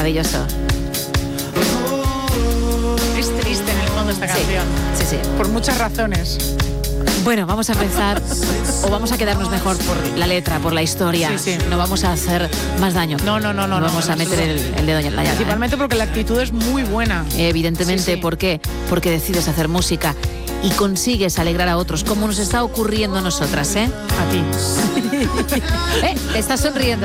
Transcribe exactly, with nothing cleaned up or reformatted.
maravilloso. Es triste en el fondo esta canción. Sí, sí, sí. Por muchas razones. Bueno, vamos a empezar, o vamos a quedarnos mejor por la letra, por la historia. Sí, sí. No vamos a hacer más daño. No, no, no, no. No vamos no, a meter el, el dedo en la llaga. Principalmente porque la actitud es muy buena. Eh, evidentemente, Sí, sí. ¿por qué? Porque decides hacer música y consigues alegrar a otros, como nos está ocurriendo a nosotras, ¿eh? A ti. ¿Eh? Estás sonriendo.